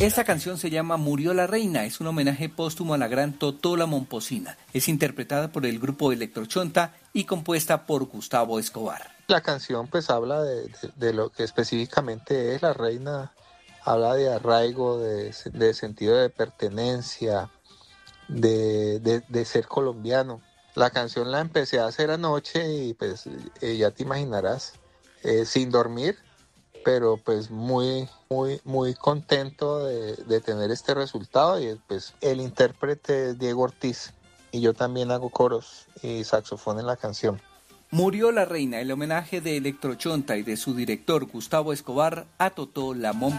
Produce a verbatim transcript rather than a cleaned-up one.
Esta canción se llama Murió la Reina, es un homenaje póstumo a la gran Totó la Momposina. Es interpretada por el grupo Electrochonta y compuesta por Gustavo Escobar. La canción pues habla de, de, de lo que específicamente es la reina, habla de arraigo, de, de sentido de pertenencia, de, de, de ser colombiano. La canción la empecé a hacer anoche y pues eh, ya te imaginarás, eh, sin dormir, pero pues muy, muy, muy contento de, de tener este resultado. Y pues el intérprete es Diego Ortiz y yo también hago coros y saxofón en la canción. Murió la Reina, el homenaje de Electrochonta y de su director Gustavo Escobar a Totó la Momposina.